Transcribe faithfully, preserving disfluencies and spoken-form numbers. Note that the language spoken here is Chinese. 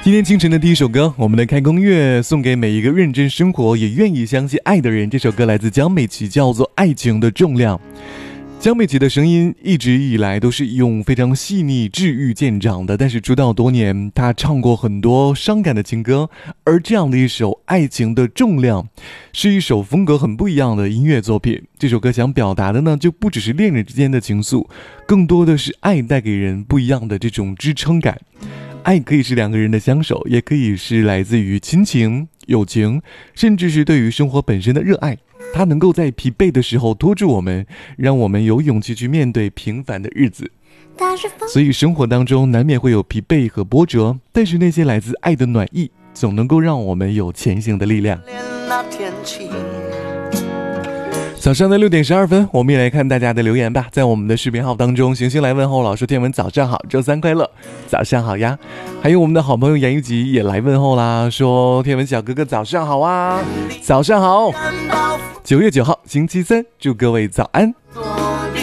今天清晨的第一首歌，我们的开工乐送给每一个认真生活也愿意相信爱的人。这首歌来自江美琪，叫做《爱情的重量》。江美琪的声音一直以来都是用非常细腻治愈见长的，但是出道多年，她唱过很多伤感的情歌，而这样的一首《爱情的重量》是一首风格很不一样的音乐作品。这首歌想表达的呢，就不只是恋人之间的情愫，更多的是爱带给人不一样的这种支撑感。爱可以是两个人的相守，也可以是来自于亲情、友情，甚至是对于生活本身的热爱。它能够在疲惫的时候拖住我们，让我们有勇气去面对平凡的日子。所以生活当中难免会有疲惫和波折，但是那些来自爱的暖意，总能够让我们有前行的力量。早上的六点十二分，我们也来看大家的留言吧。在我们的视频号当中，行星来问候老师天文早上好，周三快乐，早上好呀。还有我们的好朋友严玉吉也来问候啦，说天文小哥哥早上好啊，早上好。九月九号星期三，祝各位早安。